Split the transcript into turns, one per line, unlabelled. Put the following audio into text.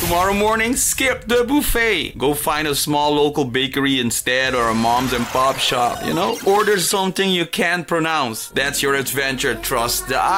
Tomorrow morning, skip the buffet. Go find a small local bakery instead, or a mom's and pop shop, Order something you can't pronounce. That's your adventure. Trust the